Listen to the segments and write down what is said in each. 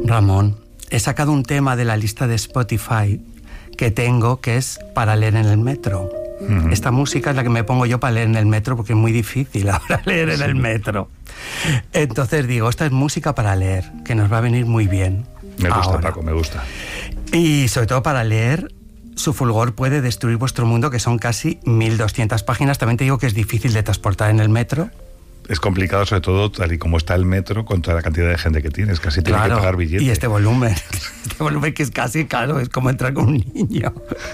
Ramón, he sacado un tema de la lista de Spotify que tengo, que es para leer en el metro. Uh-huh. Esta música es la que me pongo yo para leer en el metro, porque es muy difícil ahora leer en el metro. Entonces digo, esta es música para leer, que nos va a venir muy bien. Me gusta, ahora. Paco, me gusta. Y sobre todo para leer, Su fulgor puede destruir vuestro mundo, que son casi 1200 páginas. También te digo que es difícil de transportar en el metro. Es complicado, sobre todo, tal y como está el metro, con toda la cantidad de gente que tienes. Casi tienes que pagar billetes. Y este volumen que es casi, claro, es como entrar con un niño.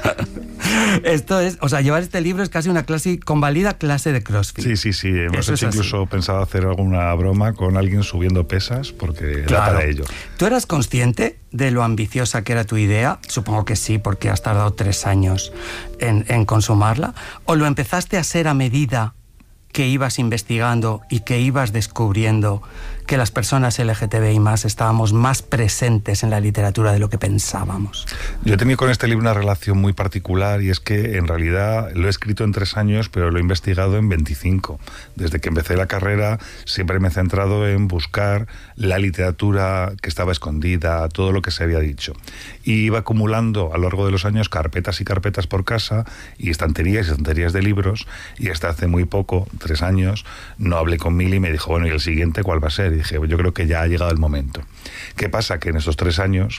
Esto es, o sea, llevar este libro es casi una clase, convalida clase de CrossFit. Sí. Hemos incluso pensado hacer alguna broma con alguien subiendo pesas, porque da para ello. ¿Tú eras consciente de lo ambiciosa que era tu idea? Supongo que sí, porque has tardado 3 años en consumarla. ¿O lo empezaste a hacer a medida que ibas investigando y que ibas descubriendo que las personas LGTBI+ estábamos más presentes en la literatura de lo que pensábamos? Yo he tenido con este libro una relación muy particular, y es que en realidad lo he escrito en 3 años, pero lo he investigado en 25. Desde que empecé la carrera siempre me he centrado en buscar la literatura que estaba escondida, todo lo que se había dicho. Y iba acumulando a lo largo de los años carpetas y carpetas por casa, y estanterías y estanterías de libros, y hasta hace muy poco, 3 años, no hablé con Mili y me dijo, bueno, ¿y el siguiente cuál va a ser? Y dije, yo creo que ya ha llegado el momento. ¿Qué pasa? Que en estos 3 años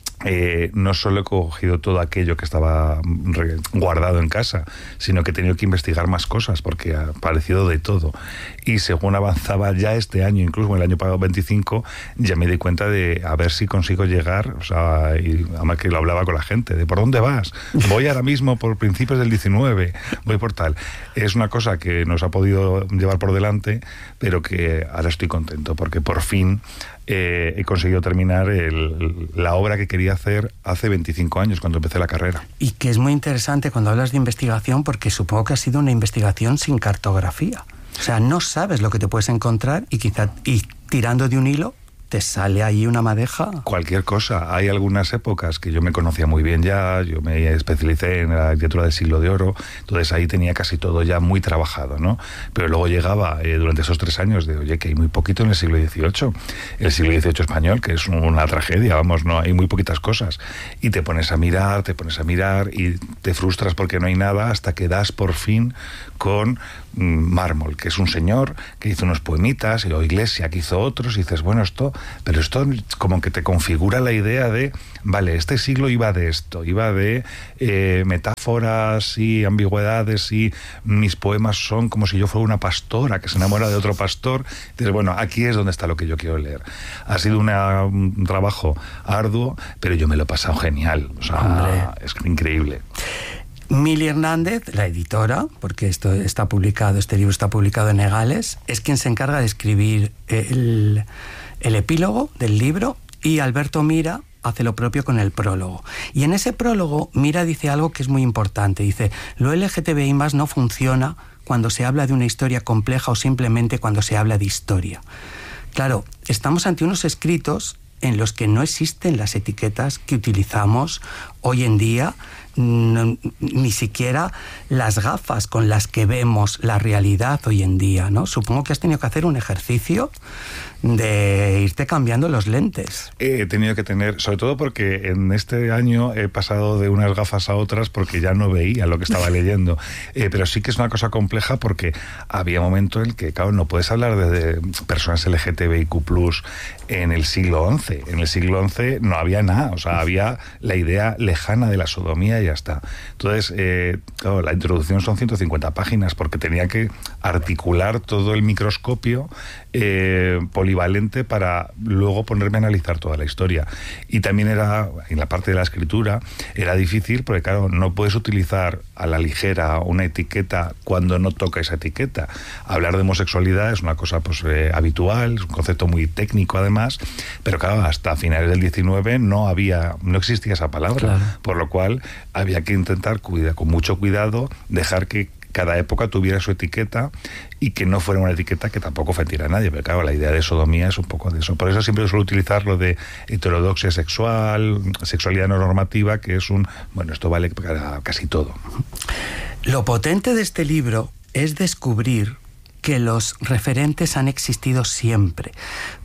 no solo he cogido todo aquello que estaba guardado en casa, sino que he tenido que investigar más cosas, porque ha aparecido de todo. Y según avanzaba ya este año, incluso el año pasado 25, ya me di cuenta de a ver si consigo llegar, o sea, y además que lo hablaba con la gente, de ¿por dónde vas? Voy ahora mismo por principios del 19, voy por tal. Es una cosa que nos ha podido llevar por delante, pero que ahora estoy contento, porque por fin he conseguido terminar la obra que quería hacer hace 25 años, cuando empecé la carrera. Y que es muy interesante cuando hablas de investigación, porque supongo que ha sido una investigación sin cartografía. O sea, no sabes lo que te puedes encontrar y tirando de un hilo te sale ahí una madeja. Cualquier cosa. Hay algunas épocas que yo me conocía muy bien ya, yo me especialicé en la literatura del Siglo de Oro, entonces ahí tenía casi todo ya muy trabajado, ¿no? Pero luego llegaba durante esos 3 años de, oye, que hay muy poquito en el siglo XVIII, el siglo XVIII español, que es una tragedia, vamos, no hay muy poquitas cosas. Y te pones a mirar y te frustras porque no hay nada, hasta que das por fin con Mármol, que es un señor que hizo unos poemitas, o Iglesia, que hizo otros, y dices, bueno, esto como que te configura la idea de, vale, este siglo iba de esto, iba de metáforas y ambigüedades, y mis poemas son como si yo fuera una pastora que se enamora de otro pastor. Entonces, bueno, aquí es donde está lo que yo quiero leer. Ha sido un trabajo arduo, pero yo me lo he pasado genial, o sea, ¡hombre! Es increíble. Mili Hernández, la editora, porque este libro está publicado en Egales, es quien se encarga de escribir el epílogo del libro, y Alberto Mira hace lo propio con el prólogo. Y en ese prólogo, Mira dice algo que es muy importante. Dice, lo LGTBI+ no funciona cuando se habla de una historia compleja o simplemente cuando se habla de historia. Claro, estamos ante unos escritos en los que no existen las etiquetas que utilizamos hoy en día, ni siquiera las gafas con las que vemos la realidad hoy en día, ¿no? Supongo que has tenido que hacer un ejercicio de irte cambiando los lentes. He tenido que tener, sobre todo porque en este año he pasado de unas gafas a otras porque ya no veía lo que estaba leyendo. Pero sí que es una cosa compleja, porque había momentos en el que, claro, no puedes hablar de personas LGTBIQ+ en el siglo XI. En el siglo XI no había nada, o sea, había la idea lejana de la sodomía y ya está. Entonces, claro, la introducción son 150 páginas, porque tenía que articular todo el microscopio polivalente para luego ponerme a analizar toda la historia. Y también era, en la parte de la escritura, era difícil, porque claro, no puedes utilizar a la ligera una etiqueta cuando no toca esa etiqueta. Hablar de homosexualidad es una cosa pues habitual, es un concepto muy técnico además, pero claro, hasta finales del 19 no existía esa palabra, claro. Por lo cual había que intentar con mucho cuidado dejar que cada época tuviera su etiqueta, y que no fuera una etiqueta que tampoco ofendiera a nadie, pero claro, la idea de sodomía es un poco de eso. Por eso siempre suelo utilizar lo de heterodoxia sexual, sexualidad no normativa, que es esto vale para casi todo. Lo potente de este libro es descubrir que los referentes han existido siempre,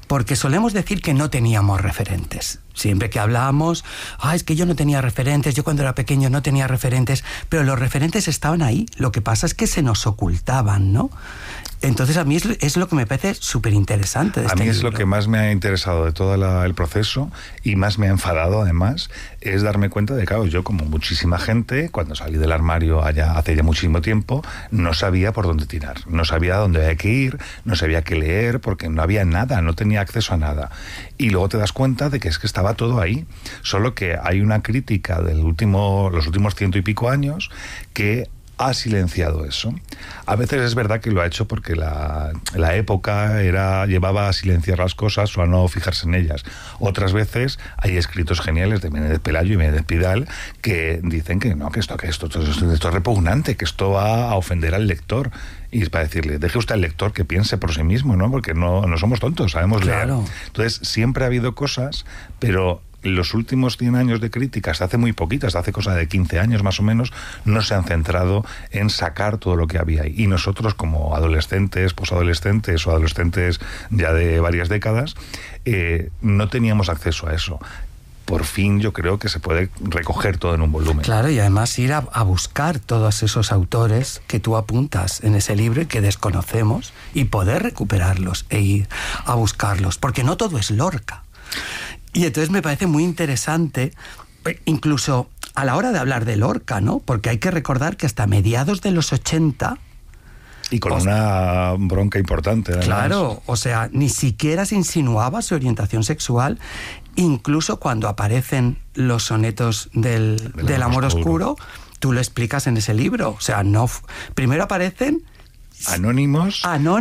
porque solemos decir que no teníamos referentes. Siempre que hablamos, es que yo no tenía referentes, yo cuando era pequeño no tenía referentes, pero los referentes estaban ahí, lo que pasa es que se nos ocultaban, ¿no? Entonces a mí es lo que me parece súper interesante de este libro. A mí es lo que más me ha interesado de todo el proceso y más me ha enfadado además, es darme cuenta de que, claro, yo como muchísima gente, cuando salí del armario hace ya muchísimo tiempo, no sabía por dónde tirar, no sabía dónde había que ir, no sabía qué leer, porque no había nada, no tenía acceso a nada. Y luego te das cuenta de que es que estaba todo ahí, solo que hay una crítica de los últimos 100 y pico años que ha silenciado eso. A veces es verdad que lo ha hecho porque la época llevaba a silenciar las cosas o a no fijarse en ellas. Otras veces hay escritos geniales de Menéndez Pelayo y Menéndez Pidal que dicen que no, que esto es repugnante, que esto va a ofender al lector. Y es para decirle, deje usted al lector que piense por sí mismo, ¿no? Porque no somos tontos, sabemos leer. Entonces, siempre ha habido cosas, pero los últimos 100 años de críticas, hace muy poquitas, hace cosa de 15 años más o menos, no se han centrado en sacar todo lo que había ahí. Y nosotros, como adolescentes, posadolescentes o adolescentes ya de varias décadas, no teníamos acceso a eso. Por fin yo creo que se puede recoger todo en un volumen. Claro, y además ir a buscar todos esos autores que tú apuntas en ese libro y que desconocemos, y poder recuperarlos e ir a buscarlos, porque no todo es Lorca. Y entonces me parece muy interesante, incluso a la hora de hablar de Lorca, ¿no? Porque hay que recordar que hasta mediados de los 80... Y con una bronca importante, además. Claro, o sea, ni siquiera se insinuaba su orientación sexual, incluso cuando aparecen los sonetos del amor oscuro, tú lo explicas en ese libro. O sea, primero aparecen... Anónimos,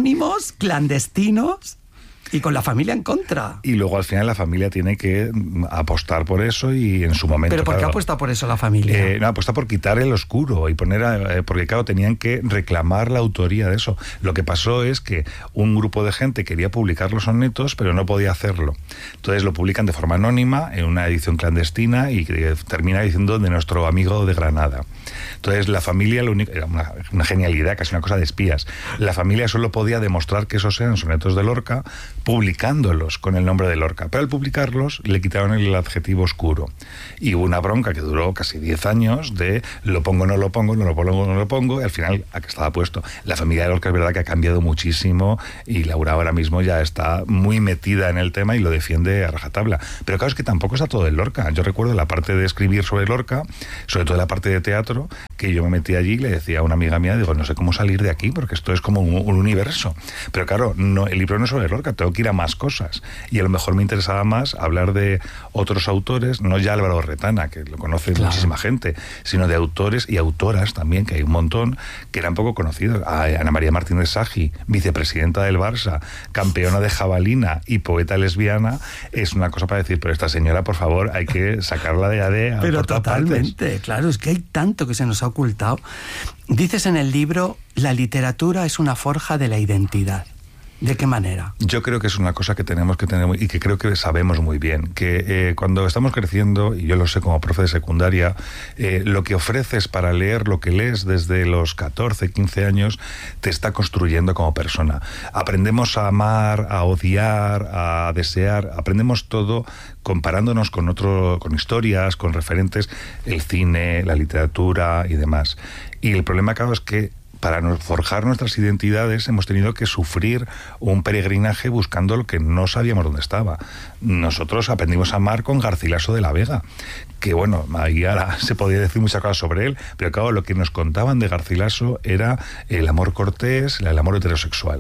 clandestinos... Y con la familia en contra. Y luego al final la familia tiene que apostar por eso y en su momento... ¿Pero por qué apuesta por eso la familia? Apuesta por quitar el oscuro y poner... porque claro, tenían que reclamar la autoría de eso. Lo que pasó es que un grupo de gente quería publicar los sonetos, pero no podía hacerlo. Entonces lo publican de forma anónima, en una edición clandestina, y termina diciendo de nuestro amigo de Granada. Entonces la familia, era una genialidad, casi una cosa de espías. La familia solo podía demostrar que esos eran sonetos de Lorca publicándolos con el nombre de Lorca, pero al publicarlos le quitaron el adjetivo oscuro y hubo una bronca que duró casi 10 años de lo pongo, no lo pongo, no lo pongo, no lo pongo, y al final aquí estaba puesto. La familia de Lorca es verdad que ha cambiado muchísimo y Laura ahora mismo ya está muy metida en el tema y lo defiende a rajatabla, pero claro, es que tampoco está todo en Lorca. Yo recuerdo la parte de escribir sobre Lorca, sobre todo la parte de teatro, que yo me metí allí y le decía a una amiga mía, digo, no sé cómo salir de aquí porque esto es como un universo, pero claro, el libro no es sobre Lorca, tengo que ir a más cosas, y a lo mejor me interesaba más hablar de otros autores, no ya Álvaro Retana, que lo conoce muchísima gente, sino de autores y autoras también, que hay un montón, que eran poco conocidos. Ana María Martínez Sagi, vicepresidenta del Barça, campeona de jabalina y poeta lesbiana, es una cosa para decir, pero esta señora, por favor, hay que sacarla de pero totalmente, partes. Claro, es que hay tanto que se nos ha ocultado. Dices en el libro, la literatura es una forja de la identidad. ¿De qué manera? Yo creo que es una cosa que tenemos que tener y que creo que sabemos muy bien, que cuando estamos creciendo, y yo lo sé como profe de secundaria, lo que ofreces para leer lo que lees desde los 14, 15 años te está construyendo como persona. Aprendemos a amar, a odiar, a desear, aprendemos todo comparándonos con historias, con referentes, el cine, la literatura y demás. Y el problema, claro, es que para forjar nuestras identidades hemos tenido que sufrir un peregrinaje buscando lo que no sabíamos dónde estaba. Nosotros aprendimos a amar con Garcilaso de la Vega, que bueno, ahí ahora se podía decir muchas cosas sobre él, pero claro, lo que nos contaban de Garcilaso era el amor cortés, el amor heterosexual.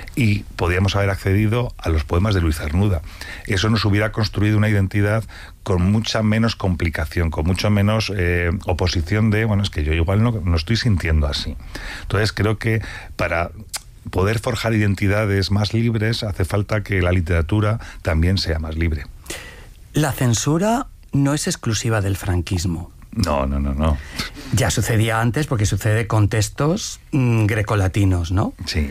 Y podíamos haber accedido a los poemas de Luis Cernuda. Eso nos hubiera construido una identidad con mucha menos complicación, con mucho menos oposición de, bueno, es que yo igual no estoy sintiendo así. Entonces creo que para poder forjar identidades más libres hace falta que la literatura también sea más libre. La censura no es exclusiva del franquismo. No. Ya sucedía antes porque sucede con textos grecolatinos, ¿no? Sí.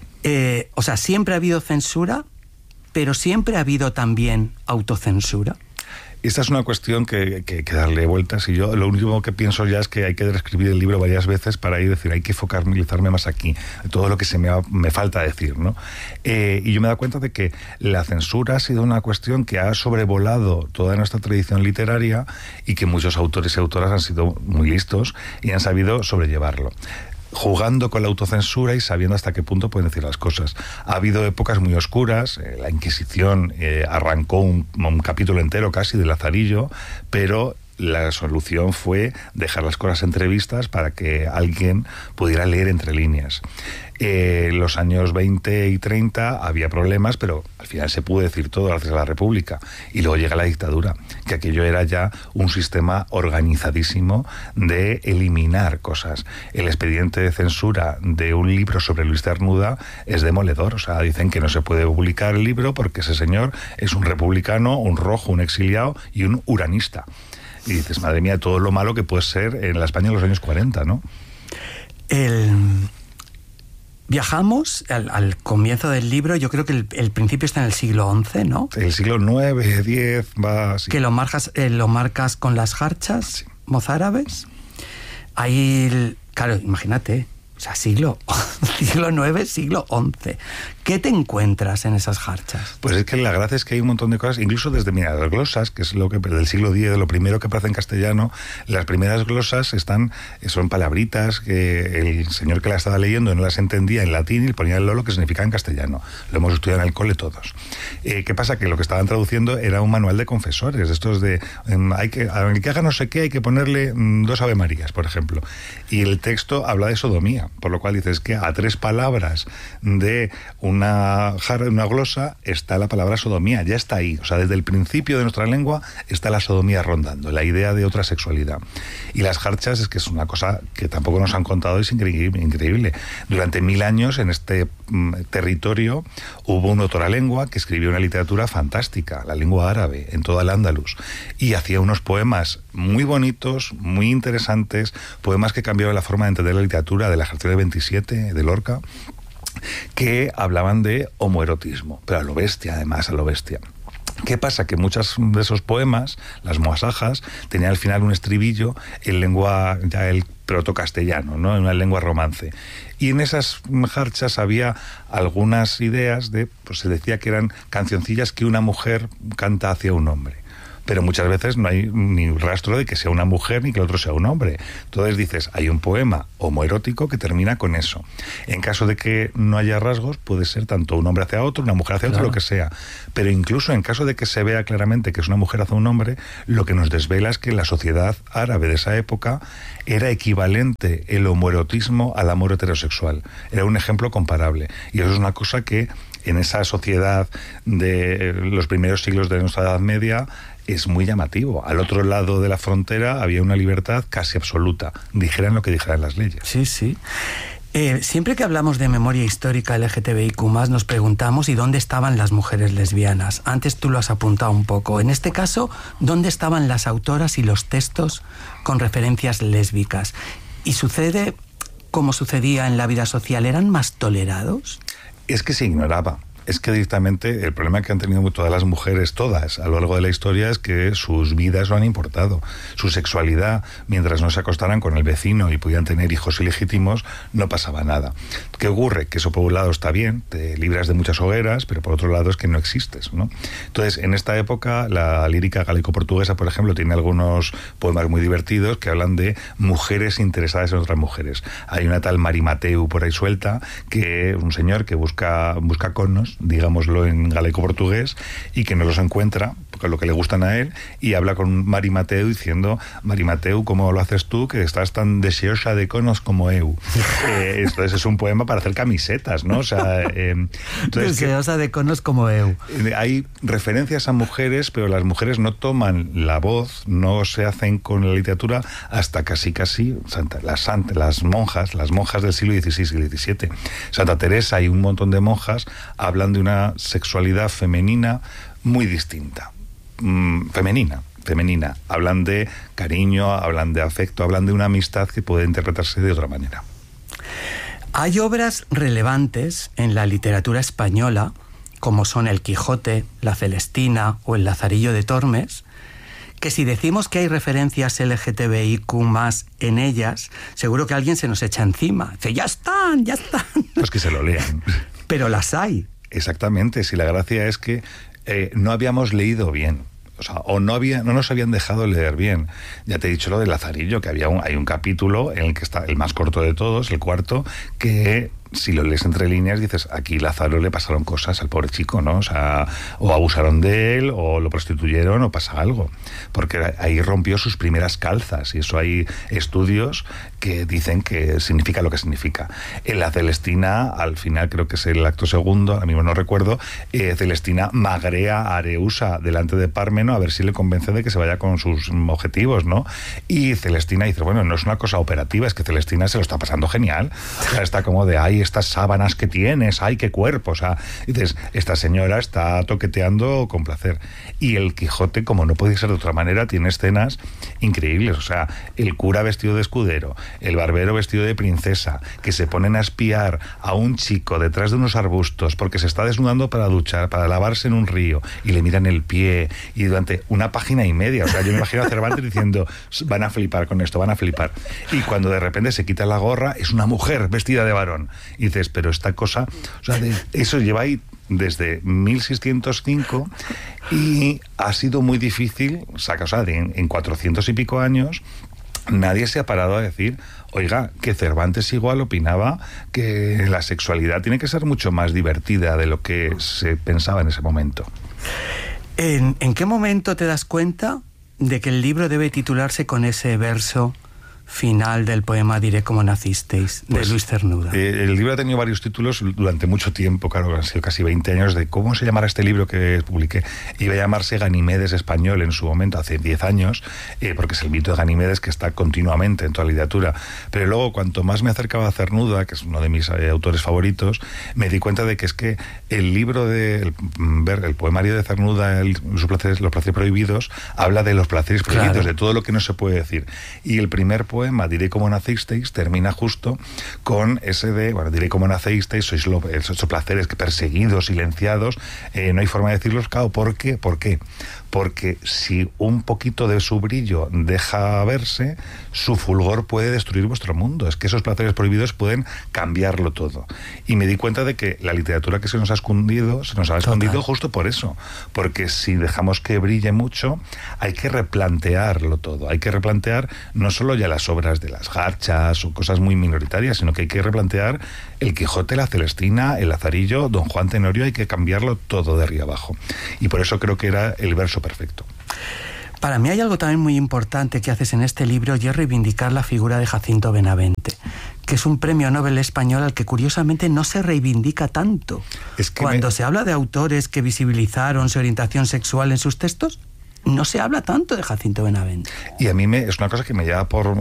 O sea, siempre ha habido censura, pero siempre ha habido también autocensura. Esta es una cuestión que hay que darle vueltas, y yo lo único que pienso ya es que hay que reescribir el libro varias veces para ir decir, hay que focalizarme más aquí, todo lo que me falta decir, ¿no? Y yo me he dado cuenta de que la censura ha sido una cuestión que ha sobrevolado toda nuestra tradición literaria y que muchos autores y autoras han sido muy listos y han sabido sobrellevarlo, jugando con la autocensura y sabiendo hasta qué punto pueden decir las cosas. Ha habido épocas muy oscuras, la Inquisición arrancó un capítulo entero casi de Lazarillo, pero la solución fue dejar las cosas entrevistas para que alguien pudiera leer entre líneas. Los años 20 y 30 había problemas, pero al final se pudo decir todo gracias a la República. Y luego llega la dictadura, que aquello era ya un sistema organizadísimo de eliminar cosas. El expediente de censura de un libro sobre Luis Cernuda es demoledor. O sea, dicen que no se puede publicar el libro porque ese señor es un republicano, un rojo, un exiliado y un uranista. Y dices, madre mía, todo lo malo que puede ser en la España de los años 40, ¿no? Viajamos al comienzo del libro. Yo creo que el principio está en el siglo XI, ¿no? El siglo IX, X, va así. Que lo marcas con las jarchas, sí, mozárabes. Ahí, claro, imagínate, o sea, siglo IX, siglo XI. ¿Qué te encuentras en esas jarchas? Pues es que la gracia es que hay un montón de cosas, incluso desde, mira, las glosas, que es lo que del siglo X, de lo primero que aparece en castellano. Las primeras glosas son palabritas que el señor que la estaba leyendo no las entendía en latín y le ponía el lolo que significaba en castellano. Lo hemos estudiado en el cole todos. ¿Qué pasa? Que lo que estaban traduciendo era un manual de confesores, estos de al que haga no sé qué hay que ponerle 2 Ave Marías, por ejemplo. Y el texto habla de sodomía, por lo cual dices que a 3 palabras de una glosa está la palabra sodomía, ya está ahí. O sea, desde el principio de nuestra lengua está la sodomía rondando, la idea de otra sexualidad. Y las jarchas es que es una cosa que tampoco nos han contado, es increíble. Durante 1000 años en este territorio hubo un otoralengua que escribió una literatura fantástica, la lengua árabe, en toda el Andalus, y hacía unos poemas muy bonitos, muy interesantes, poemas que cambiaban la forma de entender la literatura, de la Jartía de 27, de Lorca, que hablaban de homoerotismo, pero a lo bestia, además, a lo bestia. ¿Qué pasa? Que muchos de esos poemas, las moasajas, tenían al final un estribillo en lengua, ya el protocastellano, ¿no? En una lengua romance. Y en esas jarchas había algunas ideas pues se decía que eran cancioncillas que una mujer canta hacia un hombre. Pero muchas veces no hay ni rastro de que sea una mujer ni que el otro sea un hombre. Entonces dices, hay un poema homoerótico que termina con eso. En caso de que no haya rasgos, puede ser tanto un hombre hacia otro, una mujer hacia otro, lo que sea. Pero incluso en caso de que se vea claramente que es una mujer hacia un hombre, lo que nos desvela es que en la sociedad árabe de esa época era equivalente el homoerotismo al amor heterosexual. Era un ejemplo comparable. Y eso es una cosa que en esa sociedad de los primeros siglos de nuestra Edad Media es muy llamativo. Al otro lado de la frontera había una libertad casi absoluta, dijeran lo que dijeran las leyes. Sí, sí. Siempre que hablamos de memoria histórica LGTBIQ+, nos preguntamos ¿y dónde estaban las mujeres lesbianas? Antes tú lo has apuntado un poco. En este caso, ¿dónde estaban las autoras y los textos con referencias lésbicas? ¿Y sucede como sucedía en la vida social? ¿Eran más tolerados? Es que se ignoraba. Es que directamente el problema que han tenido todas las mujeres, todas, a lo largo de la historia, es que sus vidas lo han importado. Su sexualidad, mientras no se acostaran con el vecino y pudieran tener hijos ilegítimos, no pasaba nada. ¿Qué ocurre? Que eso por un lado está bien, te libras de muchas hogueras, pero por otro lado es que no existes, ¿no? Entonces, en esta época, la lírica galaico-portuguesa, por ejemplo, tiene algunos poemas muy divertidos que hablan de mujeres interesadas en otras mujeres. Hay una tal Mari Mateu por ahí suelta, que es un señor que busca conos, digámoslo en galaico-portugués, y que no los encuentra, porque es lo que le gustan a él, y habla con Mari Mateu diciendo, Mari Mateu, ¿cómo lo haces tú, que estás tan deseosa de conos como eu? Entonces es un poema para hacer camisetas, ¿no? O sea, deseosa de conos como eu. Hay referencias a mujeres, pero las mujeres no toman la voz, no se hacen con la literatura hasta casi las monjas del siglo XVI y XVII. Santa Teresa y un montón de monjas hablan de una sexualidad femenina muy distinta. Femenina. Hablan de cariño, hablan de afecto, hablan de una amistad que puede interpretarse de otra manera. Hay obras relevantes en la literatura española, como son El Quijote, La Celestina o El Lazarillo de Tormes, que si decimos que hay referencias LGTBIQ más en ellas, seguro que alguien se nos echa encima. Dice, ya están. Pues que se lo lean. Pero las hay. Exactamente, si la gracia es que no habíamos leído bien. O sea, no nos habían dejado leer bien. Ya te he dicho lo de Lazarillo, que hay un capítulo en el que está el más corto de todos, el cuarto, que si lo lees entre líneas dices, aquí Lázaro le pasaron cosas al pobre chico, ¿no? O sea, o abusaron de él, o lo prostituyeron, o pasa algo. Porque ahí rompió sus primeras calzas, y eso hay estudios que dicen que significa lo que significa. En la Celestina, al final creo que es el acto segundo, ahora mismo no recuerdo, Celestina magrea a Areusa delante de Pármeno a ver si le convence de que se vaya con sus objetivos, ¿no? Y Celestina dice, bueno, no es una cosa operativa, es que Celestina se lo está pasando genial. O sea, está como de, ay, estas sábanas que tienes, ay, qué cuerpo. O sea, dices, esta señora está toqueteando con placer. Y el Quijote, como no puede ser de otra manera, tiene escenas increíbles. O sea, el cura vestido de escudero, el barbero vestido de princesa, que se ponen a espiar a un chico detrás de unos arbustos porque se está desnudando para duchar, para lavarse en un río, y le miran el pie, y durante una página y media, o sea, yo me imagino a Cervantes diciendo, van a flipar con esto, van a flipar. Y cuando de repente se quita la gorra, es una mujer vestida de varón. Y dices, pero esta cosa, o sea, eso lleva ahí desde 1605 y ha sido muy difícil, o sea, en 400 y pico años, nadie se ha parado a decir, oiga, que Cervantes igual opinaba que la sexualidad tiene que ser mucho más divertida de lo que se pensaba en ese momento. ¿En qué momento te das cuenta de que el libro debe titularse con ese verso final del poema Diré cómo nacisteis, de Luis Cernuda? El libro ha tenido varios títulos durante mucho tiempo, claro, han sido casi 20 años de cómo se llamará este libro que publiqué. Iba a llamarse Ganimedes español en su momento, hace 10 años, porque es el mito de Ganimedes que está continuamente en toda la literatura. Pero luego, cuanto más me acercaba a Cernuda, que es uno de mis autores favoritos, me di cuenta de que es que el libro el poemario de Cernuda, los placeres prohibidos, habla de los placeres prohibidos, claro, de todo lo que no se puede decir. Y el primer poema, Diré cómo nacisteis, termina justo con ese de, bueno, diré cómo nacisteis, sois esos placeres que perseguidos, silenciados, no hay forma de decirlos, claro, ¿por qué? Porque si un poquito de su brillo deja verse, su fulgor puede destruir vuestro mundo. Es que esos placeres prohibidos pueden cambiarlo todo. Y me di cuenta de que la literatura que se nos ha escondido justo por eso. Porque si dejamos que brille mucho, hay que replantearlo todo. Hay que replantear no solo ya las obras de las Garchas o cosas muy minoritarias, sino que hay que replantear el Quijote, la Celestina, el Lazarillo, Don Juan Tenorio, hay que cambiarlo todo de arriba abajo. Y por eso creo que era el verso perfecto. Para mí hay algo también muy importante que haces en este libro, y es reivindicar la figura de Jacinto Benavente, que es un premio Nobel español al que curiosamente no se reivindica tanto. Cuando se habla de autores que visibilizaron su orientación sexual en sus textos, no se habla tanto de Jacinto Benavente. Y a mí es una cosa que me lleva por,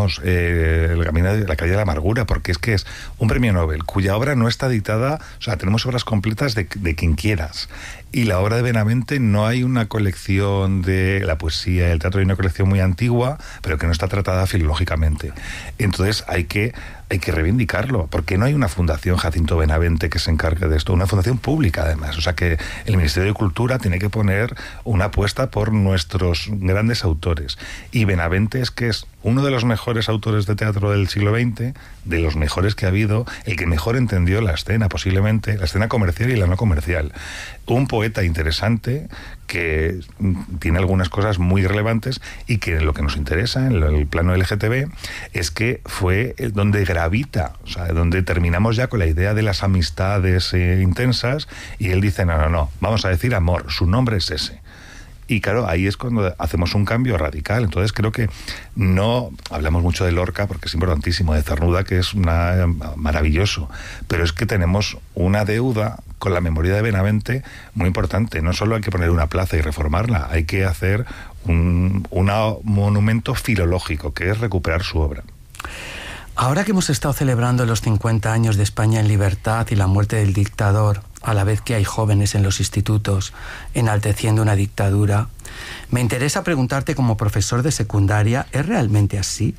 el camino de la calle de la amargura, porque es que es un premio Nobel cuya obra no está editada, o sea, tenemos obras completas de quien quieras. Y la obra de Benavente no hay una colección de la poesía y el teatro, hay una colección muy antigua, pero que no está tratada filológicamente. Entonces hay que reivindicarlo, porque no hay una fundación Jacinto Benavente que se encargue de esto, una fundación pública además, o sea que el Ministerio de Cultura tiene que poner una apuesta por nuestros grandes autores, y Benavente es que es uno de los mejores autores de teatro del siglo XX, de los mejores que ha habido, el que mejor entendió la escena, posiblemente, la escena comercial y la no comercial. Un poeta interesante que tiene algunas cosas muy relevantes y que lo que nos interesa en el plano LGTB es que fue donde gravita, o sea, donde terminamos ya con la idea de las amistades intensas, y él dice, no, vamos a decir amor, su nombre es ese. Y claro, ahí es cuando hacemos un cambio radical. Entonces creo que no hablamos mucho de Lorca porque es importantísimo, de Cernuda, que es maravilloso, pero es que tenemos una deuda con la memoria de Benavente muy importante. No solo hay que poner una plaza y reformarla, hay que hacer un monumento filológico, que es recuperar su obra. Ahora que hemos estado celebrando los 50 años de España en libertad y la muerte del dictador, a la vez que hay jóvenes en los institutos enalteciendo una dictadura, me interesa preguntarte como profesor de secundaria, ¿es realmente así?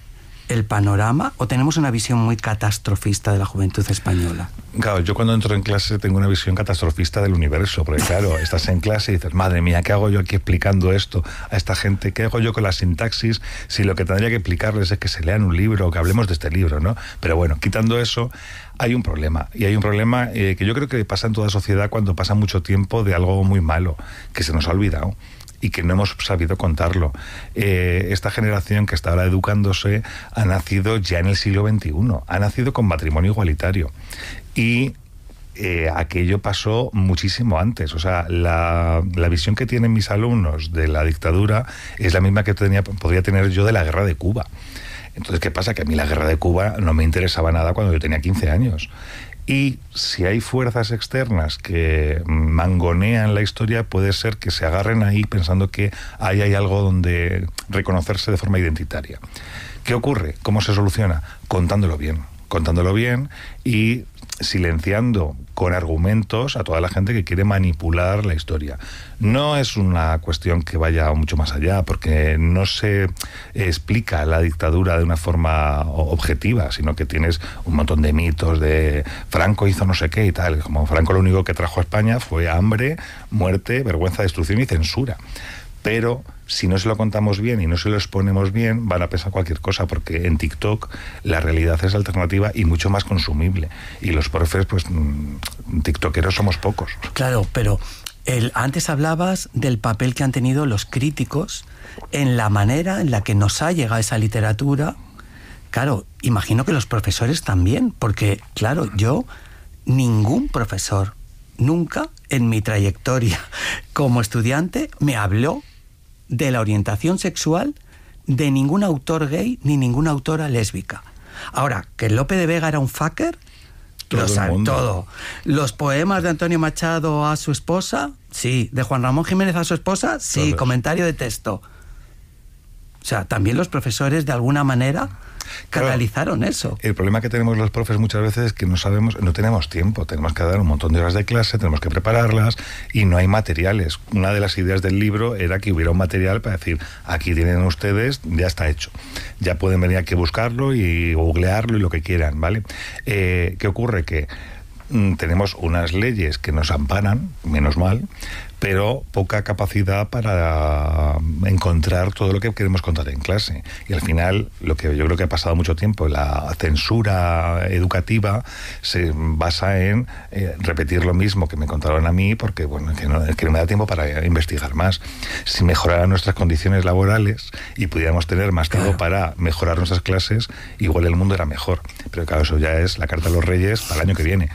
el panorama o tenemos una visión muy catastrofista de la juventud española? Claro, yo cuando entro en clase tengo una visión catastrofista del universo, porque claro, estás en clase y dices, madre mía, ¿qué hago yo aquí explicando esto a esta gente? ¿Qué hago yo con la sintaxis si lo que tendría que explicarles es que se lean un libro o que hablemos de este libro, ¿no? Pero bueno, quitando eso, hay un problema. Y hay un problema que yo creo que pasa en toda sociedad cuando pasa mucho tiempo de algo muy malo, que se nos ha olvidado y que no hemos sabido contarlo. Esta generación que está ahora educándose ha nacido ya en el siglo XXI, ha nacido con matrimonio igualitario. Y aquello pasó muchísimo antes. O sea, la visión que tienen mis alumnos de la dictadura es la misma que podría tener yo de la guerra de Cuba. Entonces, ¿qué pasa? Que a mí la guerra de Cuba no me interesaba nada cuando yo tenía 15 años. Y si hay fuerzas externas que mangonean la historia, puede ser que se agarren ahí pensando que ahí hay algo donde reconocerse de forma identitaria. ¿Qué ocurre? ¿Cómo se soluciona? Contándolo bien y silenciando con argumentos a toda la gente que quiere manipular la historia. No es una cuestión que vaya mucho más allá, porque no se explica la dictadura de una forma objetiva, sino que tienes un montón de mitos de Franco hizo no sé qué y tal. Como Franco lo único que trajo a España fue hambre, muerte, vergüenza, destrucción y censura. Pero si no se lo contamos bien y no se lo exponemos bien, van a pensar cualquier cosa, porque en TikTok la realidad es alternativa y mucho más consumible. Y los profes, pues, tiktokeros somos pocos. Claro, pero antes hablabas del papel que han tenido los críticos en la manera en la que nos ha llegado esa literatura. Claro, imagino que los profesores también, porque, claro, ningún profesor, nunca en mi trayectoria como estudiante, me habló de la orientación sexual de ningún autor gay ni ninguna autora lésbica. Ahora, que Lope de Vega era un fucker, lo saben todo. Los poemas de Antonio Machado a su esposa, sí. De Juan Ramón Jiménez a su esposa, sí. Todos. Comentario de texto. O sea, también los profesores de alguna manera canalizaron eso. El problema que tenemos los profes muchas veces es que no tenemos tiempo, tenemos que dar un montón de horas de clase, tenemos que prepararlas y no hay materiales. Una de las ideas del libro era que hubiera un material para decir, aquí tienen ustedes, ya está hecho. Ya pueden venir aquí a buscarlo y googlearlo y lo que quieran, ¿vale? ¿Qué ocurre? Que tenemos unas leyes que nos amparan, menos mal, pero poca capacidad para encontrar todo lo que queremos contar en clase. Y al final, lo que yo creo que ha pasado mucho tiempo, la censura educativa se basa en repetir lo mismo que me contaron a mí, porque bueno, que no me da tiempo para investigar más. Si mejoraran nuestras condiciones laborales y pudiéramos tener más tiempo para mejorar nuestras clases, igual el mundo era mejor. Pero claro, eso ya es la carta a los Reyes para el año que viene.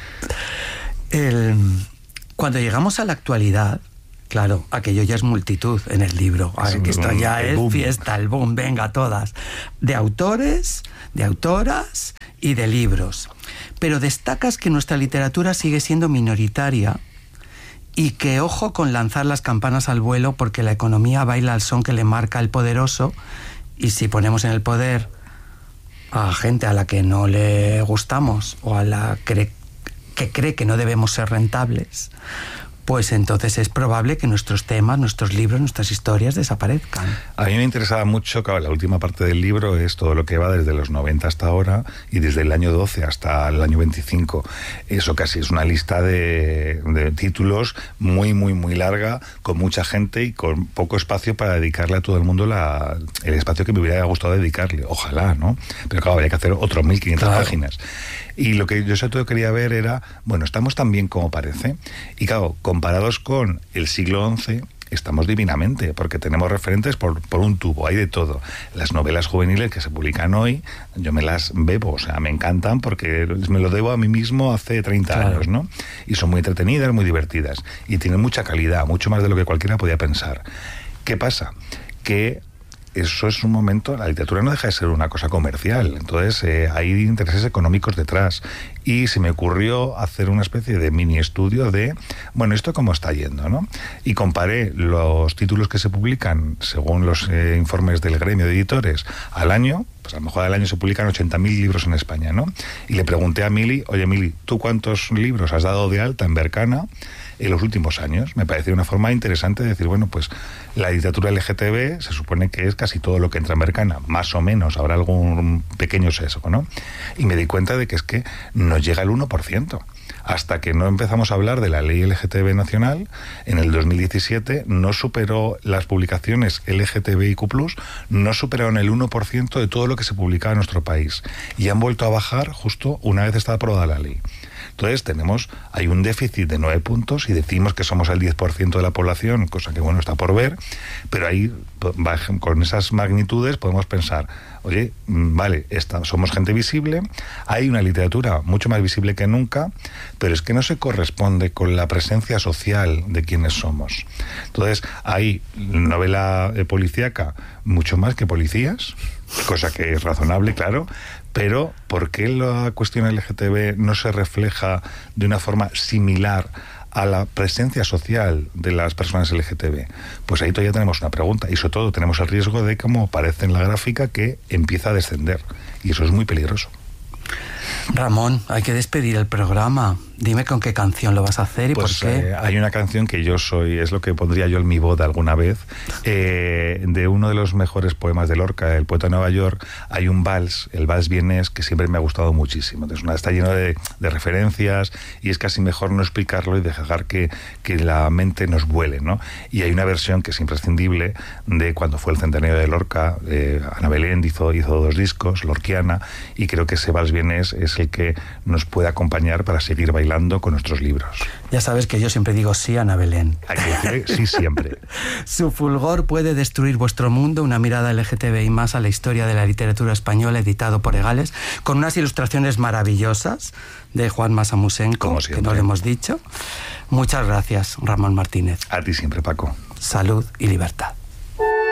Cuando llegamos a la actualidad, claro, aquello ya es multitud en el libro. Que esto ya es boom. Fiesta, el boom, venga, todas. De autores, de autoras y de libros. Pero destacas que nuestra literatura sigue siendo minoritaria y que ojo con lanzar las campanas al vuelo, porque la economía baila al son que le marca el poderoso, y si ponemos en el poder a gente a la que no le gustamos o a la que cree que no debemos ser rentables, pues entonces es probable que nuestros temas, nuestros libros, nuestras historias desaparezcan. A mí me interesaba mucho, claro, la última parte del libro es todo lo que va desde los 90 hasta ahora y desde el año 12 hasta el año 25. Eso casi es una lista de títulos muy, muy, muy larga, con mucha gente y con poco espacio para dedicarle a todo el mundo el espacio que me hubiera gustado dedicarle. Ojalá, ¿no? Pero claro, habría que hacer otros 1500 páginas. Y lo que yo sobre todo quería ver era, bueno, estamos tan bien como parece. Y claro, comparados con el siglo XI, estamos divinamente, porque tenemos referentes por un tubo, hay de todo. Las novelas juveniles que se publican hoy, yo me las bebo, o sea, me encantan porque me lo debo a mí mismo hace 30 años, ¿no? Y son muy entretenidas, muy divertidas. Y tienen mucha calidad, mucho más de lo que cualquiera podía pensar. ¿Qué pasa? Que eso es un momento, la literatura no deja de ser una cosa comercial, entonces hay intereses económicos detrás, y se me ocurrió hacer una especie de mini estudio de, bueno, esto cómo está yendo, ¿no? Y comparé los títulos que se publican según los informes del gremio de editores al año. Pues a lo mejor al año se publican 80.000 libros en España, ¿no? Y le pregunté a Mili, oye Mili, ¿tú cuántos libros has dado de alta en Berkana en los últimos años. Me parece una forma interesante de decir, bueno, pues la literatura LGTB se supone que es casi todo lo que entra americana, más o menos, habrá algún pequeño sesgo, ¿no? Y me di cuenta de que es que no llega al 1%. Hasta que no empezamos a hablar de la ley LGTB nacional, en el 2017 no superó las publicaciones LGTBIQ+, no superaron el 1% de todo lo que se publicaba en nuestro país. Y han vuelto a bajar justo una vez está aprobada la ley. Entonces hay un déficit de 9 puntos y decimos que somos el 10% de la población, cosa que bueno, está por ver, pero ahí con esas magnitudes podemos pensar, oye, vale, somos gente visible, hay una literatura mucho más visible que nunca, pero es que no se corresponde con la presencia social de quienes somos. Entonces hay novela policíaca mucho más que policías, cosa que es razonable, claro, pero ¿por qué la cuestión LGTB no se refleja de una forma similar a la presencia social de las personas LGTB? Pues ahí todavía tenemos una pregunta y sobre todo tenemos el riesgo de, como aparece en la gráfica, que empieza a descender y eso es muy peligroso. Ramón, hay que despedir el programa. Dime con qué canción lo vas a hacer y pues, por qué. Hay una canción que es lo que pondría yo en mi boda alguna vez, de uno de los mejores poemas de Lorca, el poeta de Nueva York. Hay un vals, el vals vienés, que siempre me ha gustado muchísimo. Entonces, está lleno de referencias y es casi mejor no explicarlo y dejar que la mente nos vuele, ¿no? Y hay una versión que es imprescindible de cuando fue el centenario de Lorca. Ana Belén hizo 2 discos, lorquiana, y creo que ese vals vienés es el que nos puede acompañar para seguir bailando con nuestros libros. Ya sabes que yo siempre digo sí a Ana Belén. Hay que decir sí siempre. Su fulgor puede destruir vuestro mundo, una mirada LGTBI más a la historia de la literatura española, editado por Egales, con unas ilustraciones maravillosas de Juan Masamusenko, que no lo hemos dicho. Muchas gracias, Ramón Martínez. A ti siempre, Paco. Salud y libertad.